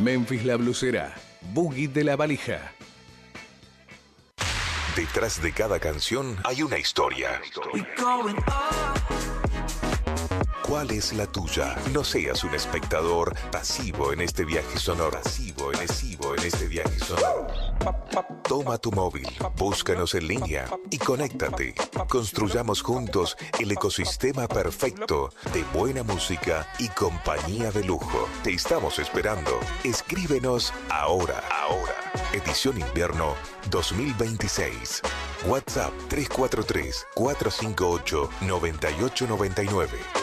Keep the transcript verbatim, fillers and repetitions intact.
Memphis la Blusera, Boogie de la Valija. Detrás de cada canción hay una historia. ¿Cuál es la tuya? No seas un espectador pasivo en este viaje sonoro. Pasivo, pasivo en este viaje sonoro. Toma tu móvil, búscanos en línea y conéctate. Construyamos juntos el ecosistema perfecto de buena música y compañía de lujo. Te estamos esperando. Escríbenos ahora. Ahora. Edición Invierno dos mil veintiséis. WhatsApp tres cuatro tres, cuatro cinco ocho, nueve ocho nueve nueve.